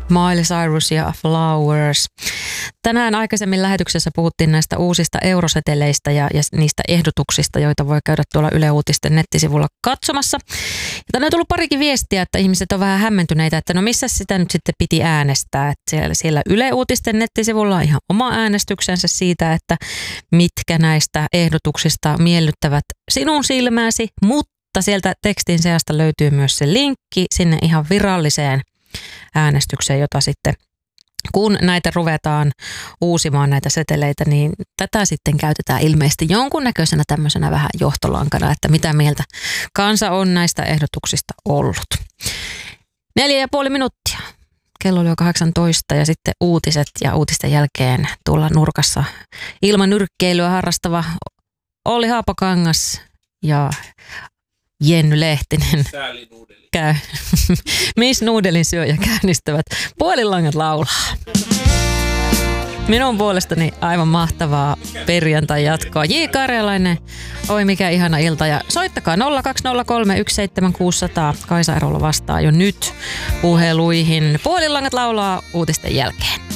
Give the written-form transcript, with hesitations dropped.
Miley Cyrus ja Flowers. Tänään aikaisemmin lähetyksessä puhuttiin näistä uusista euroseteleistä ja niistä ehdotuksista, joita voi käydä tuolla Yle Uutisten nettisivulla katsomassa. Ja tänne on tullut parikin viestiä, että ihmiset on vähän hämmentyneitä, että no missä sitä nyt sitten piti äänestää. Että siellä Yle Uutisten nettisivulla on ihan oma äänestyksensä siitä, että mitkä näistä ehdotuksista miellyttävät sinun silmäsi, mutta sieltä tekstin seasta löytyy myös se linkki sinne ihan viralliseen äänestykseen, jota sitten kun näitä ruvetaan uusimaan näitä seteleitä, niin tätä sitten käytetään ilmeisesti jonkunnäköisenä tämmöisenä vähän johtolankana, että mitä mieltä kansa on näistä ehdotuksista ollut. 4,5 minuuttia. Kello oli jo 18 ja sitten uutiset ja uutisten jälkeen tuolla nurkassa ilman nyrkkeilyä harrastava Olli Haapakangas ja Jenny Lehtinen Miss Nuudelin syöjä käynnistävät Puolilangat laulaa. Minun puolestani aivan mahtavaa perjantai jatkoa. J. Karjalainen, oi mikä ihana ilta. Ja soittakaa 020317600. Kaisa Erola vastaa jo nyt puheluihin. Puolilangat laulaa uutisten jälkeen.